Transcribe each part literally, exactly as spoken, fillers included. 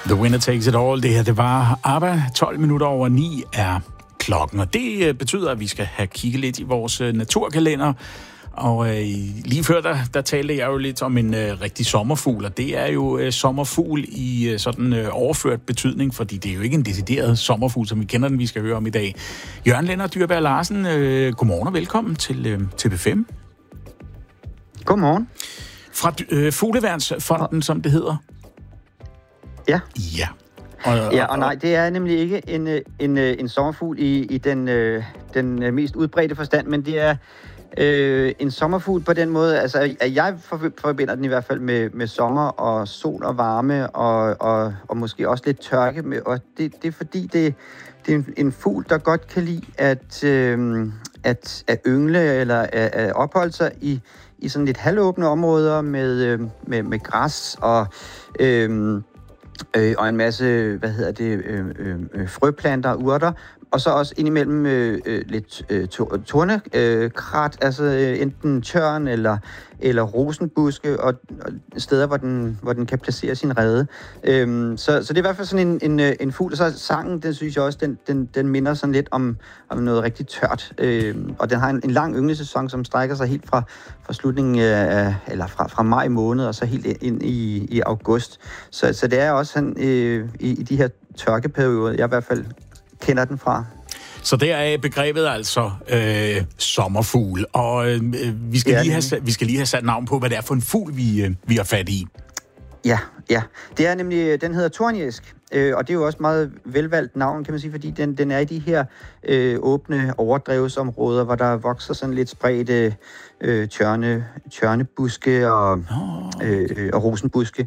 The winner takes it all. Det her, det var ABBA. tolv minutter over ni er klokken, og det betyder, at vi skal have kigget lidt i vores naturkalender. Og øh, lige før, der, der talte jeg jo lidt om en øh, rigtig sommerfugl, og det er jo øh, sommerfugl i øh, sådan øh, overført betydning, fordi det er jo ikke en decideret sommerfugl, som vi kender den, vi skal høre om i dag. Jørgen Lennart Dyrberg Larsen, øh, godmorgen og velkommen til, øh, til P fem. Godmorgen. Fra øh, Fugleværnsfonden, som det hedder. Ja. Ja. Og, og, ja, og nej, det er nemlig ikke en, en, en sommerfugl i, i den, den mest udbredte forstand, men det er øh, en sommerfugl på den måde, altså at jeg forbinder den i hvert fald med, med sommer og sol og varme og, og, og måske også lidt tørke, med, og det, det er fordi, det, det er en, en fugl, der godt kan lide at, øh, at, at yngle eller at, at opholde sig i, i sådan lidt halvåbne områder med, med, med græs og... Øh, Øh, og en masse, hvad hedder det, øh, øh, frøplanter og urter, og så også indimellem øh, øh, lidt øh, tornekrat, øh, altså øh, enten tørn eller, eller rosenbuske, og, og steder, hvor den, hvor den kan placere sin rede. Øhm, så, så det er i hvert fald sådan en, en, en fugl, og så sangen, den synes jeg også, den, den, den minder sådan lidt om, om noget rigtig tørt. Øhm, og den har en, en lang ynglesæson, som strækker sig helt fra, fra slutningen af, eller fra, fra maj måned, og så helt ind i, i august. Så, så det er også sådan, øh, i, i de her tørkeperioder, jeg i hvert fald kender den fra. Så der er begrebet altså øh, sommerfugl, og øh, vi, skal ja, lige have, vi skal lige have sat navn på, hvad det er for en fugl, vi, øh, vi har fat i. Ja, ja. Det er nemlig, den hedder tornisk, øh, og det er jo også meget velvalgt navn, kan man sige, fordi den, den er i de her øh, åbne overdrevsområder, hvor der vokser sådan lidt spredte øh, tjørne, tjørnebuske og, oh. øh, og rosenbuske.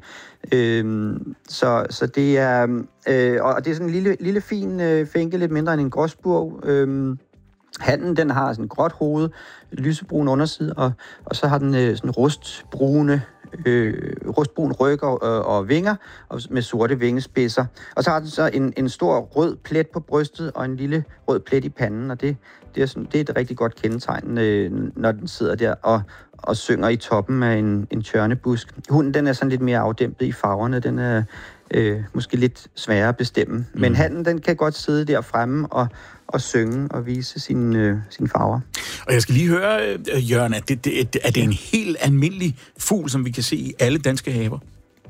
Øh, så, så det er, øh, og det er sådan en lille, lille fin øh, fænke, lidt mindre end en gråspurv. Øh, Hannen, den har sådan et gråt hoved, lysebrun underside, og, og så har den øh, sådan rustbrune Øh, rustbrun ryg og, og, og vinger og med sorte vingespidser. Og så har den så en, en stor rød plet på brystet og en lille rød plet i panden, og det, det, er, sådan, det er et rigtig godt kendetegn, øh, når den sidder der og, og synger i toppen af en, en tjørnebusk. Hunden, den er sådan lidt mere afdæmpet i farverne, den er øh, måske lidt sværere at bestemme. Mm. Men hannen, den kan godt sidde der fremme og og synge og vise sine, øh, sine farver. Og jeg skal lige høre, øh, Jørgen, at det, det, er det en helt almindelig fugl, som vi kan se i alle danske haver?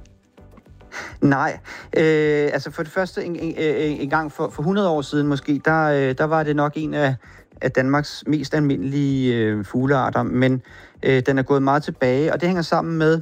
Nej, øh, altså for det første en, en, en gang for, for hundrede år siden måske, der, øh, der var det nok en af, af Danmarks mest almindelige øh, fuglearter, men øh, den er gået meget tilbage, og det hænger sammen med,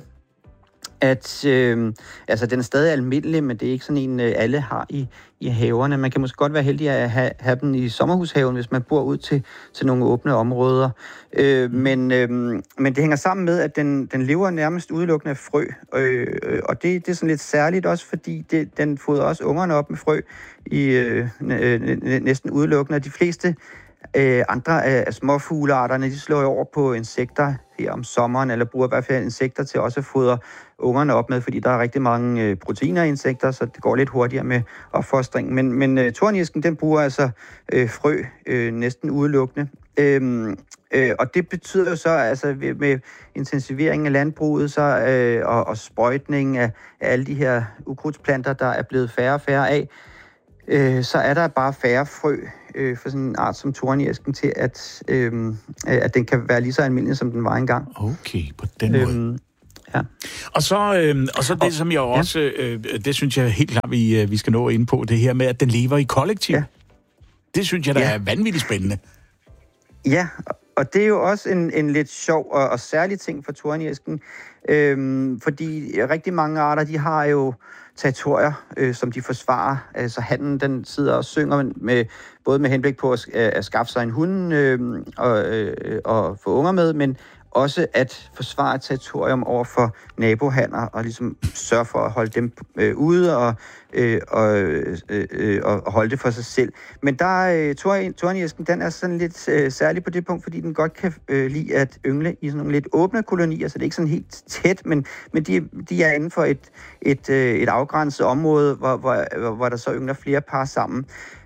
at øh, altså den er stadig almindelig, men det er ikke sådan en, øh, alle har i, i haverne. Man kan måske godt være heldig at have, have dem i sommerhushaven, hvis man bor ud til, til nogle åbne områder. Øh, men, øh, men det hænger sammen med, at den, den lever nærmest udelukkende af frø. Øh, og det, det er sådan lidt særligt også, fordi det, den fodrer også ungerne op med frø i øh, næsten udelukkende. De fleste øh, andre af, af småfuglearterne, de slår over på insekter her om sommeren, eller bruger i hvert fald insekter til også at fodre ungerne op med, fordi der er rigtig mange øh, proteiner i insekter, så det går lidt hurtigere med opfostringen. Men, men øh, tornisken, den bruger altså øh, frø øh, næsten udelukkende. Øhm, øh, og det betyder jo så, altså med intensivering af landbruget så, øh, og, og sprøjtning af, af alle de her ukrudtsplanter, der er blevet færre og færre af, øh, så er der bare færre frø øh, for sådan en art som tornisken til, at, øh, at den kan være lige så almindelig, som den var engang. Okay, på den måde. Øhm, Ja. Og så, øh, og så det, som jeg også, øh, det synes jeg helt klart, vi, vi skal nå ind på, det her med, at den lever i kollektiv. Ja. Det synes jeg, der ja. er vanvittigt spændende. Ja, og det er jo også en, en lidt sjov og, og særlig ting for tornisken, øhm, fordi rigtig mange arter, de har jo territorier, øh, som de forsvarer. Altså hannen, den sidder og synger med, både med henblik på at, at skaffe sig en hund øh, og, øh, og få unger med, men også at forsvare et territorium over for nabohanner og ligesom sørge for at holde dem øh, ude og, øh, og, øh, øh, og holde det for sig selv. Men der øh, tornisken, den er sådan lidt øh, særlig på det punkt, fordi den godt kan øh, lide at yngle i sådan nogle lidt åbne kolonier, så det er ikke sådan helt tæt, men, men de, de er inden for et, et, øh, et afgrænset område, hvor, hvor, hvor der så yngler flere par sammen.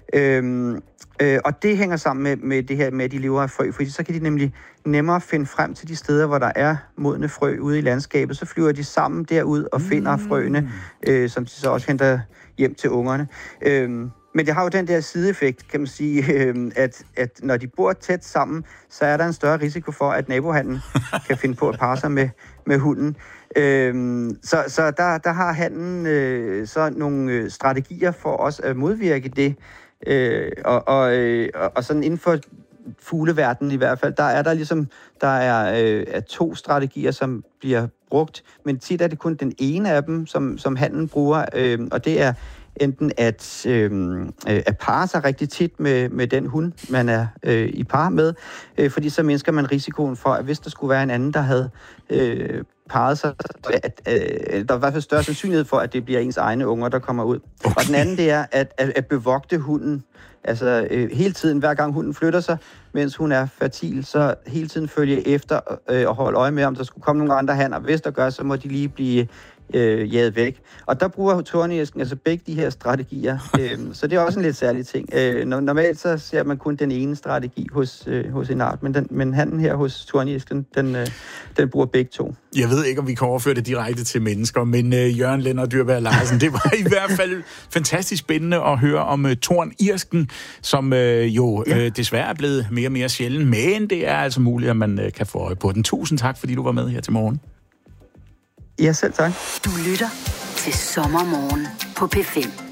Øhm, øh, og det hænger sammen med, med det her med, at de lever af frø, fordi så kan de nemlig nemmere finde frem til de steder, hvor der er modne frø ude i landskabet. Så flyver de sammen derud og finder mm. frøene, øh, som de så også henter hjem til ungerne. Øhm, Men det har jo den der sideeffekt, kan man sige, øh, at, at når de bor tæt sammen, så er der en større risiko for, at nabohannen kan finde på at parre sig med, med hunden. Øh, så så der, der har hannen øh, så nogle strategier for os at modvirke det. Øh, og, og, øh, og sådan inden for fugleverdenen i hvert fald, der er der ligesom der er, øh, er to strategier, som bliver brugt, men tit er det kun den ene af dem, som, som hannen bruger, øh, og det er enten at, øh, at parre sig rigtig tit med, med den hund, man er øh, i par med, øh, fordi så mindsker man risikoen for, at hvis der skulle være en anden, der havde øh, parret sig, at, øh, der er i hvert fald større sandsynlighed for, at det bliver ens egne unger, der kommer ud. Okay. Og den anden, det er at, at, at bevogte hunden, altså øh, hele tiden, hver gang hunden flytter sig, mens hun er fertil, så hele tiden følge efter øh, og holde øje med, om der skulle komme nogle andre hanner. Hvis der gør, så må de lige blive øh, jaget væk. Og der bruger torniesken altså begge de her strategier. øh, så det er også en lidt særlig ting. Øh, normalt så ser man kun den ene strategi hos, øh, hos en art, men, den, men hannen her hos torniesken, den, øh, den bruger begge to. Jeg ved ikke, om vi kan overføre det direkte til mennesker, men øh, Jørgen Lennart Dyrberg Larsen, det var i hvert fald fantastisk spændende at høre om øh, tornirsken, som øh, jo ja. øh, desværre er blevet mere og mere sjælden, men det er altså muligt, at man øh, kan få øje på den. Tusind tak, fordi du var med her til morgen. Ja, selv tak. Du lytter til Sommermorgen på P fem.